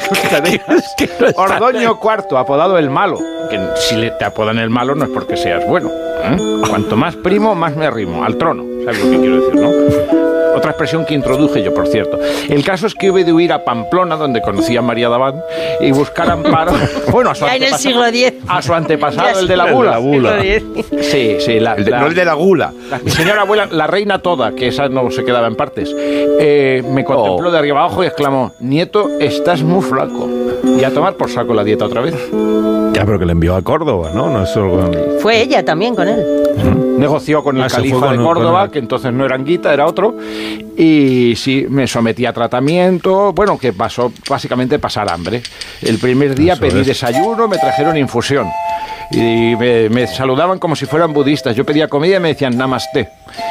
Ordoño IV, apodado el Malo. Que si te apodan el Malo no es porque seas bueno. Cuanto más primo, más me arrimo. Al trono. ¿Sabes lo que quiero decir, no? Otra expresión que introduje yo, por cierto. El caso es que hube de huir a Pamplona, donde conocí a María Davant, y buscar amparo. Bueno, a su en el siglo X. A su antepasado, el de la bula. Sí, no el de la gula. Mi señora abuela, la reina toda, que esa no se quedaba en partes, me contempló de arriba abajo y exclamó: nieto, estás muy flaco. Y a tomar por saco la dieta otra vez. Ya, pero que le envió a Córdoba, ¿no? No es solo... Fue ella también con él. Negoció con el califa de Córdoba, que entonces no era Anguita, era otro, y sí, me sometí a tratamiento, bueno, que pasó básicamente pasar hambre. El primer día pedí desayuno, me trajeron infusión, y me saludaban como si fueran budistas. Yo pedía comida y me decían namaste.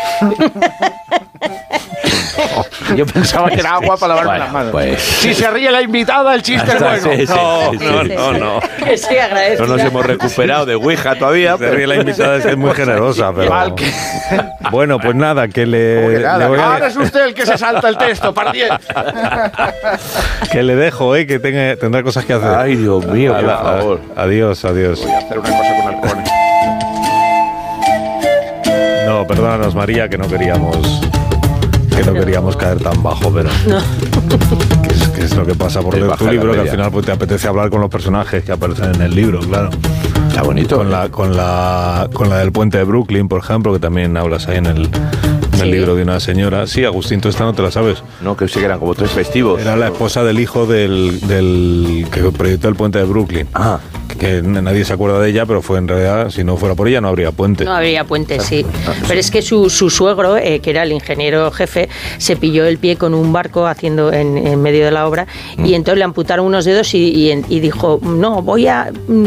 Yo pensaba que era agua para lavarme las manos. Pues, si se ríe la invitada, el chiste es bueno. No. Que sí, agradezco. No nos hemos recuperado de Ouija todavía. Se ríe la invitada, es que es muy generosa, pero... Bueno, pues nada, que le voy a... Ahora es usted el que se salta el texto, pardiez. Que le dejo, que tendrá cosas que hacer. Ay, Dios mío, por favor. Adiós. Voy a hacer una cosa con halcones. No, perdónanos, María, que no queríamos caer tan bajo, pero... No. ¿Qué es lo que pasa por leer tu libro? Que al final pues, te apetece hablar con los personajes que aparecen en el libro, claro. Está bonito. Con la del puente de Brooklyn, por ejemplo, que también hablas ahí en el libro de una señora. Sí, Agustín, tú esta no te la sabes. No, que sí que eran como 3 festivos. Era la esposa del hijo del que proyectó el puente de Brooklyn. Ah. Que nadie se acuerda de ella, pero fue en realidad, si no fuera por ella, no habría puente. No habría puente, sí. Pero es que su suegro, que era el ingeniero jefe, se pilló el pie con un barco haciendo en medio de la obra y entonces le amputaron unos dedos y dijo, no, voy a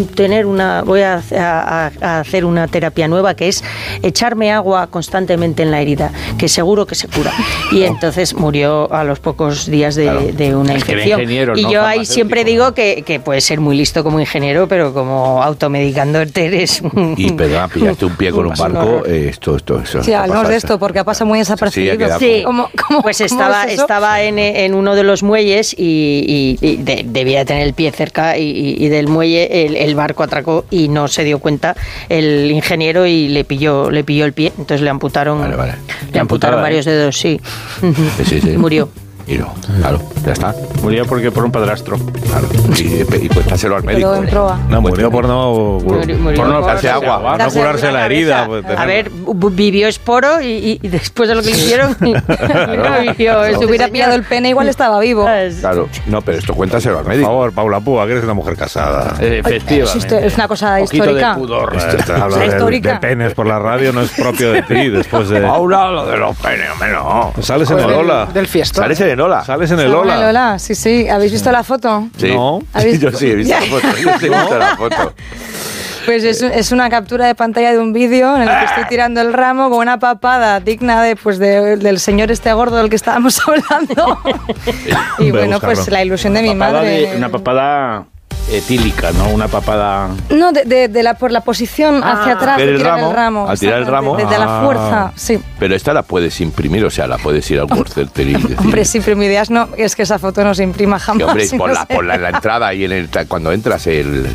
hacer una terapia nueva, que es echarme agua constantemente en la herida, que seguro que se cura. Y entonces murió a los pocos días de una infección. Y yo ahí siempre digo que puede ser muy listo como ingeniero, pero como automedicándote eres y perdón, pillaste un pie con un barco, esto. Sí, hablamos de esto porque ha pasado muy desapercibido. Sí, pues estaba en uno de los muelles y debía tener el pie cerca y del muelle el barco atracó y no se dio cuenta el ingeniero y le pilló el pie, entonces le amputaron, vale. Le amputaron varios dedos, sí. Sí. Murió. Y no, claro, ya está. Murió porque por un padrastro. Claro. Y cuéntaselo al médico. No, murió por no darse agua. No curarse la herida. A ver, vivió esporo y después de lo que le hicieron no vivió. Si hubiera pillado el pene, igual estaba vivo. Claro, no, pero esto cuéntaselo al médico. Por favor, Paula Púa, que eres una mujer casada. Efectivamente. Es una cosa histórica. Un poquito de pudor. De penes por la radio no es propio de ti después de... Paula, lo de los penes, hombre, no. Sales en el Lola. Del fiestón. Sales en el Lola. Sales en el Lola. Sí. ¿Habéis visto la foto? Sí. No. Yo sí he visto la foto. Pues es una captura de pantalla de un vídeo en el que estoy tirando el ramo con una papada digna del señor este gordo del que estábamos hablando. Y bueno, pues la ilusión de mi madre. Una papada etílica, ¿no? Una papada... No, por la posición hacia atrás de tirar el ramo. Al tirar el ramo. Desde la fuerza, sí. Pero esta la puedes imprimir, o sea, la puedes ir al corcelte y decir... Hombre, si imprimir ideas no, es que esa foto no se imprima jamás. Sí, hombre, ponla en la entrada y cuando entras en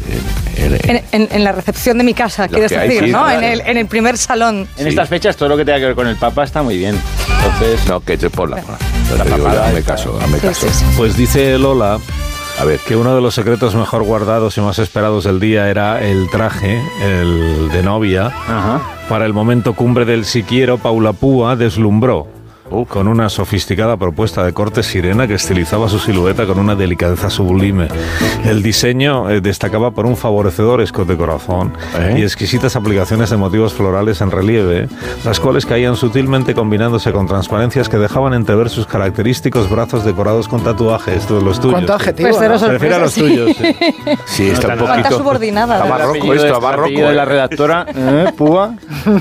la recepción de mi casa, quieres decir, ¿no? Claro. En el primer salón. En estas fechas todo lo que tenga que ver con el Papa está muy bien. Entonces... No, que te ponla. Hazme caso. Sí. Pues dice Lola... A ver, que uno de los secretos mejor guardados y más esperados del día era el traje, el de novia. Ajá. Para el momento cumbre del si quiero, Paula Púa deslumbró con una sofisticada propuesta de corte sirena que estilizaba su silueta con una delicadeza sublime. El diseño destacaba por un favorecedor escote corazón y exquisitas aplicaciones de motivos florales en relieve, las cuales caían sutilmente combinándose con transparencias que dejaban entrever sus característicos brazos decorados con tatuajes, todos los tuyos. ¿Cuánto adjetivo? Pues Se refiere a los tuyos. Sí, está un poquito... ¿Cuánta subordinada? Está barroco esto, barroco. De la redactora, Púa.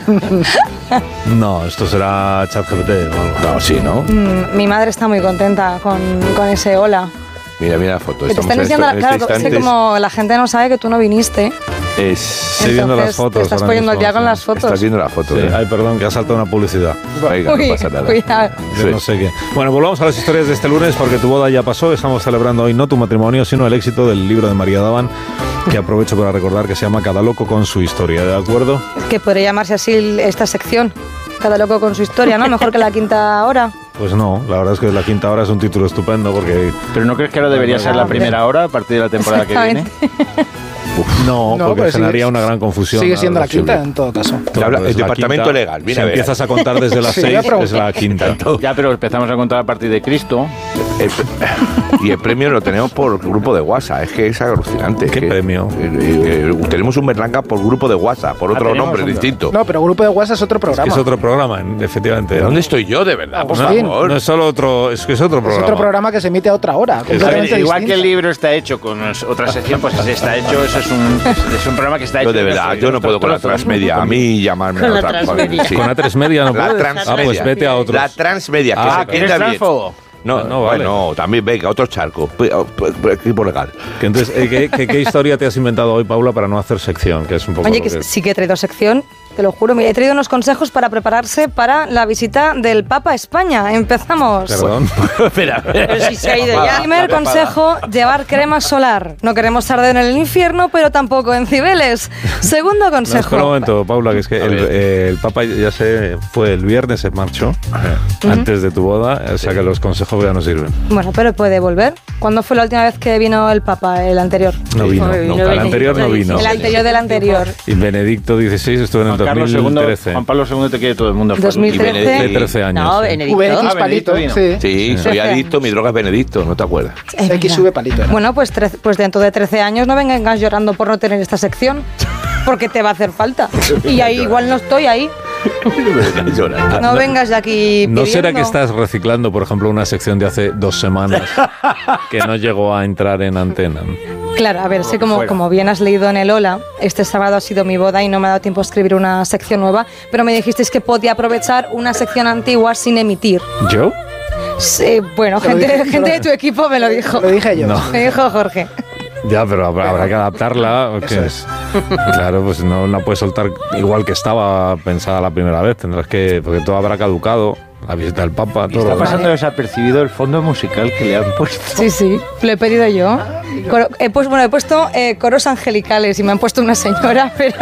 No, esto será ChatGPT. No, sí, ¿no? Mi madre está muy contenta con ese hola. Mira la foto. Que te están diciendo, claro, es que como la gente no sabe que tú no viniste. Estoy viendo las fotos. Te estás poniendo al día con las fotos. Estás viendo las fotos. Sí. Ay, perdón, que ha saltado una publicidad. Venga, no pasa nada. Cuidado. No sé qué. Bueno, volvamos a las historias de este lunes porque tu boda ya pasó. Estamos celebrando hoy no tu matrimonio, sino el éxito del libro de María Davant, que aprovecho para recordar que se llama Cada loco con su historia, ¿de acuerdo? Que podría llamarse así esta sección. Cada loco con su historia, ¿no? Mejor que la quinta hora. Pues no, la verdad es que la quinta hora es un título estupendo porque... ¿Pero no crees que ahora debería ser la primera hora a partir de la temporada que viene? No, porque generaría una gran confusión. Sigue siendo la quinta en todo caso. El departamento quinta, legal. Si empiezas a contar desde las 6, es la quinta. Ya, pero empezamos a contar a partir de Cristo. Y el premio lo tenemos por grupo de WhatsApp. Es que es alucinante. ¿Qué premio? Tenemos un Berlanga por grupo de WhatsApp, por otro nombre distinto. No, pero grupo de WhatsApp es otro programa. Es otro programa, efectivamente. ¿De dónde estoy yo, de verdad? Por favor. No es solo otro, es que es otro programa. Es otro programa que se emite a otra hora. Igual que el libro está hecho con otra sección, pues así está hecho. Eso es un programa que está hecho. Yo de verdad, yo no puedo con la transmedia. A mí llamarme a otra cosa. Con la transmedia no puedes. Transmedia. Pues vete a otros. La transmedia, que se queda bien. No, vale. Bueno, también venga, otro charco. Equipo legal. Entonces, ¿qué historia te has inventado hoy, Paula, para no hacer sección? Que es un poco. Oye, que sí que he traído sección. Te lo juro, mira, he traído unos consejos para prepararse para la visita del Papa a España. Empezamos. Perdón. Espera. Pero si se ha ido ya. Primer consejo, llevar crema solar. No queremos arder en el infierno, pero tampoco en Cibeles. Segundo consejo. No, espera un momento, Paula, que es que el Papa ya se fue el viernes, se marchó antes de tu boda, o sea que los consejos ya no sirven. Bueno, pero puede volver. ¿Cuándo fue la última vez que vino el Papa, el anterior? No vino, el anterior no vino. El anterior del anterior. Y Benedicto XVI estuvo en el 2013. Juan Pablo II te quiere todo el mundo. 2013. De 13 años. No, Benedicto. Palito, vino. Sí, soy adicto, mi droga es Benedicto, ¿no te acuerdas? X sube palito. Bueno, pues dentro de 13 años no vengas llorando por no tener esta sección, porque te va a hacer falta. Y ahí igual no estoy ahí. No vengas de aquí pidiendo. ¿No será que estás reciclando, por ejemplo, una sección de hace 2 semanas que no llegó a entrar en antena? Claro, a ver, sí, como bien has leído en el Hola, este sábado ha sido mi boda y no me ha dado tiempo a escribir una sección nueva, pero me dijisteis que podía aprovechar una sección antigua sin emitir. ¿Yo? Sí, bueno, gente de tu equipo me lo dijo. Lo dije yo. No. Me dijo Jorge. Ya, pero habrá que adaptarla. Claro, pues no la puedes soltar igual que estaba pensada la primera vez. Tendrás que, porque todo habrá caducado. La visita del Papa, todo. Está pasando desapercibido el fondo musical que le han puesto. Sí, lo he pedido yo. He puesto coros angelicales y me han puesto una señora, pero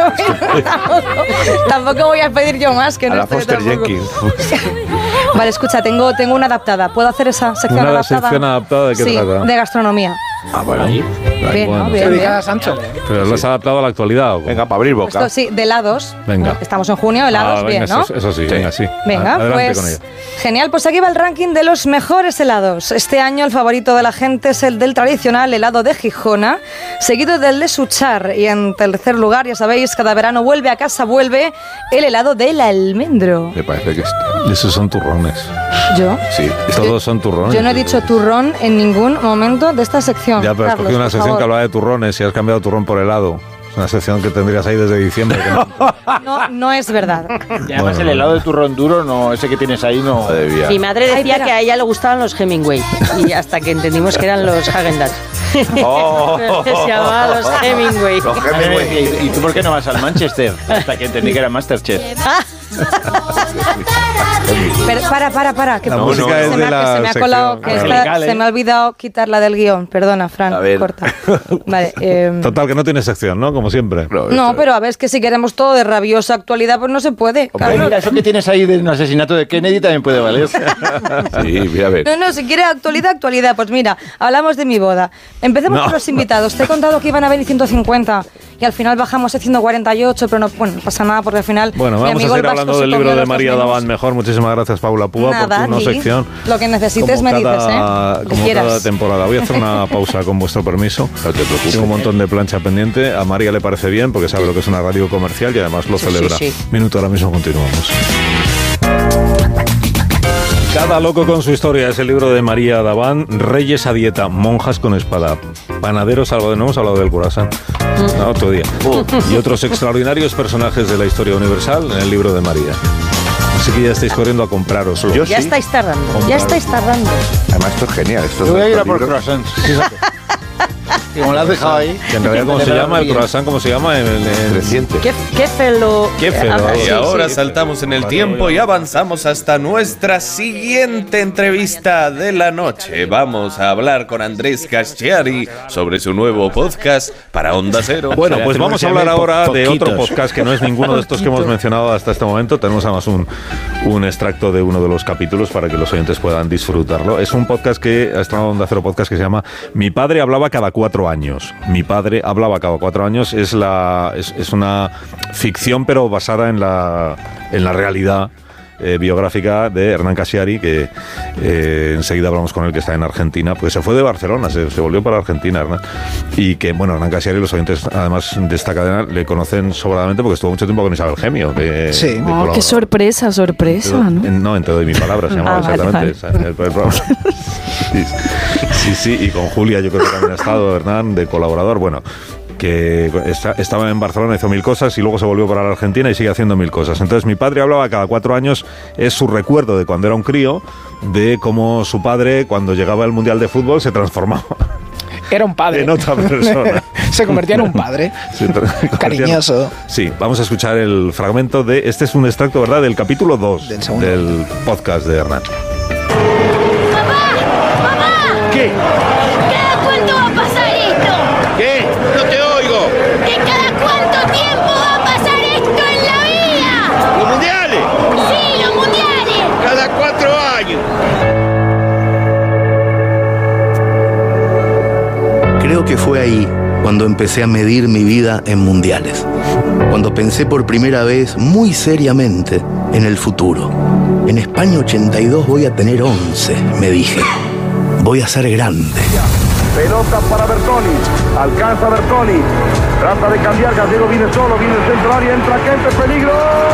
tampoco voy a pedir yo más que a no la estoy Foster tampoco. Jenkins. Vale, escucha, tengo una adaptada. ¿Puedo hacer esa sección ¿Una adaptada? sección adaptada de qué trata? De gastronomía. Ah, bueno. Bien, bueno. ¿no? Bien, bien. Sancho. ¿Pero lo has adaptado a la actualidad o cómo? Venga, para abrir boca. Esto sí, de helados. Venga. Estamos en junio, helados, venga, bien, ¿no? Eso sí, venga, sí. Venga, Adelante pues con ella. genial, pues aquí va el ranking de los mejores helados. Este año el favorito de la gente es el del tradicional helado de Gijona, seguido del de Suchar y en tercer lugar, ya sabéis, cada verano vuelve a casa, vuelve el helado del almendro. Me parece que Esos son turrones. ¿Yo? sí. Todos son turrones. Yo no he dicho turrón en ningún momento de esta sección. Ya, pero has Carlos, cogido una por sección favor. que hablaba de turrones y has cambiado turrón por helado. Es una sección que tendrías ahí desde diciembre. No es verdad. Y además el helado de turrón duro, no, ese que tienes ahí, no. Madre mía. Mi madre decía espera. que a ella le gustaban los Hemingway y hasta que entendimos que eran los Häagen-Dazs. Oh. Se llamaban los Hemingway. Los Hemingway. ¿Y tú por qué no vas al Manchester? Hasta que entendí que era Masterchef. Pero para. Que La se música me es de la se me ha colado, sección. que Angelical, se me ha olvidado quitarla del guión. Perdona, Fran, A ver. corta. Vale. Total, que no tiene sección, ¿no? Como siempre. No, pero a ver, es que si queremos todo de rabiosa actualidad, pues no se puede. Hombre, Carlos. mira, eso que tienes ahí del asesinato de Kennedy también puede valer. Sí, mira, a ver. No, si quiere actualidad. Pues mira, hablamos de mi boda. Empecemos por los invitados. Te he contado que iban a venir 150 y al final bajamos a 148, pero no pasa nada porque al final. Bueno, mi vamos a amigo seguir el Vasco hablando se del comió libro de los dos María menús. Davant mejor. Muchísimas gracias, Paula Púa, Nada, por tu no a ti. sección. Lo que necesites como me dices, cada, Lo que como quieras. cada temporada. Voy a hacer una pausa con vuestro permiso. No te preocupes. Tengo un montón de plancha pendiente. A María le parece bien porque sabe lo que es una radio comercial y además lo celebra. sí. Minuto, ahora mismo continuamos. Cada loco con su historia es el libro de María Davant. Reyes a dieta, monjas con espada, panaderos algo de no hemos hablado del croissant. No, otro día. Y otros extraordinarios personajes de la historia universal en el libro de María. Así que ya estáis corriendo a comprároslo. Yo Ya sí. estáis tardando. Ya estáis tardando. Además, esto es genial. Esto Yo voy a ir a por libros- croissants. Como lo has dejado ahí. Que en realidad, ¿cómo se llama? El croissant, ¿cómo se llama? El Creciente. Kéfelo. Y ahora saltamos en el tiempo y avanzamos hasta nuestra siguiente entrevista de la noche. Vamos a hablar con Andrés Casciari sobre su nuevo podcast para Onda Cero. Bueno, pues vamos a hablar ahora de otro podcast que no es ninguno de estos que hemos mencionado hasta este momento. Tenemos además un extracto de uno de los capítulos para que los oyentes puedan disfrutarlo. Es un podcast que ha estrenado Onda Cero Podcast que se llama Mi padre hablaba cada 4 años. Mi padre hablaba cada 4 años. Es una ficción, pero basada en la realidad biográfica de Hernán Casciari, que enseguida hablamos con él, que está en Argentina, pues se fue de Barcelona, se volvió para Argentina, Hernán. Y que, bueno, Hernán Casciari, los oyentes además de esta cadena le conocen sobradamente porque estuvo mucho tiempo con Isabel Gemio. Sí. Qué sorpresa, ¿no? No, en Te doy mi palabra, se llamaba exactamente. Vale. Sí, y con Julia yo creo que también ha estado, Hernán, de colaborador, bueno, que estaba en Barcelona, hizo 1000 cosas y luego se volvió para la Argentina y sigue haciendo 1000 cosas. Entonces mi padre hablaba cada 4 años, es su recuerdo de cuando era un crío, de cómo su padre, cuando llegaba al Mundial de Fútbol, se transformaba. Era un padre. En otra persona. Se convertía en un padre. Cariñoso. Sí, vamos a escuchar el fragmento de... Este es un extracto, ¿verdad?, del capítulo 2 del podcast de Hernán. ¡Mamá! ¿Qué? ¿Cada cuánto va a pasar esto? ¿Qué? No te oigo. ¿Que cada cuánto tiempo va a pasar esto en la vida? ¿Los mundiales? Sí, los mundiales. Cada 4 años. Creo que fue ahí cuando empecé a medir mi vida en mundiales. Cuando pensé por primera vez, muy seriamente, en el futuro. En España 82 voy a tener 11, me dije. Voy a ser grande. Pelota para Bertoni. Alcanza Bertoni. Trata de cambiar. Gallego viene solo. Viene el centro área. Entra Kempe. Peligro.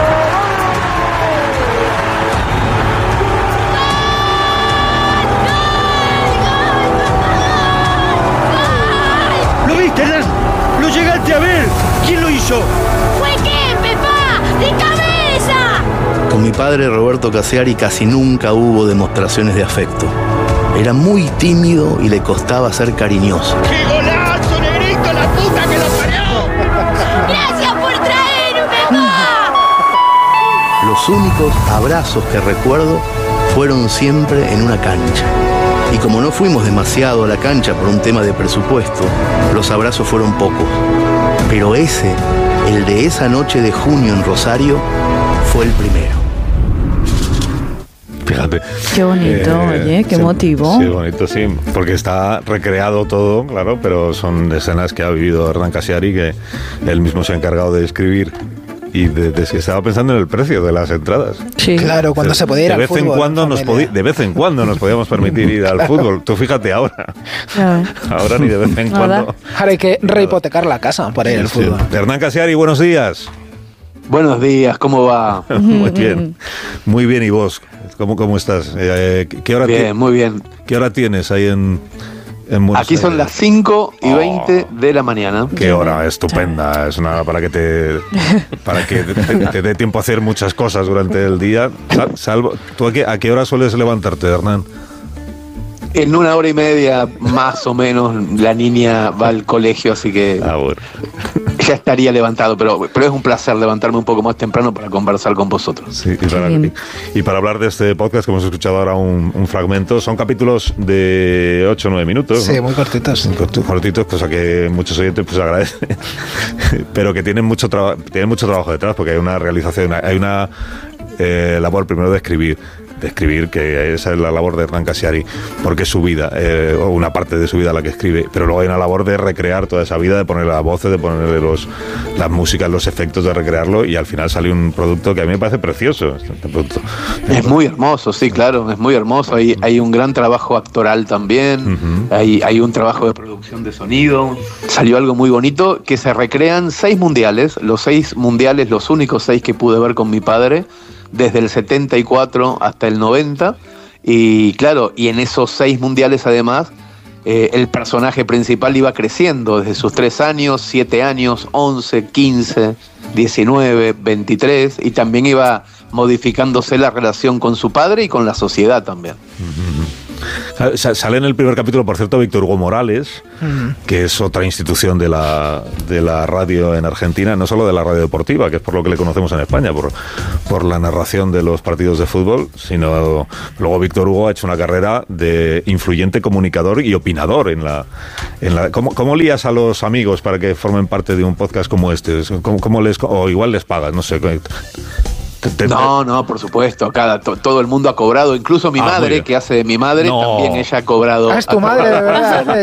¿Lo viste, Dan? ¿Lo llegaste a ver? ¿Quién lo hizo? ¡Fue Kempe, pa! ¡De cabeza! Con mi padre Roberto Casciari casi nunca hubo demostraciones de afecto. Era muy tímido y le costaba ser cariñoso. ¡Qué golazo, negrito, la puta que lo parió! ¡Gracias por traerme, pa! Los únicos abrazos que recuerdo fueron siempre en una cancha. Y como no fuimos demasiado a la cancha por un tema de presupuesto, los abrazos fueron pocos. Pero ese, el de esa noche de junio en Rosario, fue el primero. Fíjate. Qué bonito, oye, qué motivo. Sí, bonito, sí, porque está recreado todo, claro, pero son escenas que ha vivido Hernán Casciari, que él mismo se ha encargado de escribir. Y estaba pensando en el precio de las entradas. Sí. Claro, cuando se podía ir al fútbol. De vez en cuando nos podíamos permitir ir al fútbol. Tú fíjate ahora. Ahora ni de vez en cuando. Ahora hay que rehipotecar la casa para ir al fútbol. Hernán Casciari, buenos días. Buenos días, ¿cómo va? Muy bien. Muy bien, ¿y vos? ¿Cómo estás? ¿Qué hora bien, muy bien. ¿Qué hora tienes ahí en Buenos Aquí son las 5:20 de la mañana. Qué hora estupenda. Es una para que te dé tiempo a hacer muchas cosas durante el día. Salvo, ¿tú a qué hora sueles levantarte, Hernán? En 1 hora y media, más o menos, la niña va al colegio, así que bueno. Ya estaría levantado, pero es un placer levantarme un poco más temprano para conversar con vosotros. Sí, y para hablar de este podcast que hemos escuchado ahora un fragmento, son capítulos de 8 o 9 minutos. Sí, ¿no? Muy cortitos. Cortitos, cosa que muchos oyentes pues agradecen, pero que tienen mucho trabajo detrás, porque hay una realización, hay una labor primero de escribir, que esa es la labor de Hernán Casciari, porque es su vida, o una parte de su vida la que escribe, pero luego hay una labor de recrear toda esa vida, de ponerle las voces, de ponerle las músicas, los efectos, de recrearlo, y al final sale un producto que a mí me parece precioso. Este producto. Es muy hermoso, sí, claro, es muy hermoso. Hay un gran trabajo actoral también, hay un trabajo de producción de sonido. Salió algo muy bonito, que se recrean 6 mundiales, los únicos 6 que pude ver con mi padre, desde el 74 hasta el 90, y claro, y en esos 6 mundiales además, el personaje principal iba creciendo desde sus 3 años, 7 años, 11, 15, 19, 23, y también iba modificándose la relación con su padre y con la sociedad también. Sale en el primer capítulo, por cierto, Víctor Hugo Morales, que es otra institución de la radio en Argentina, no solo de la radio deportiva, que es por lo que le conocemos en España, por la narración de los partidos de fútbol, sino luego Víctor Hugo ha hecho una carrera de influyente comunicador y opinador en la ¿Cómo lías a los amigos para que formen parte de un podcast como este? O igual les pagas, no sé. No, por supuesto. Todo el mundo ha cobrado, incluso mi madre, que hace de mi madre, también ella ha cobrado. Es tu madre, de verdad.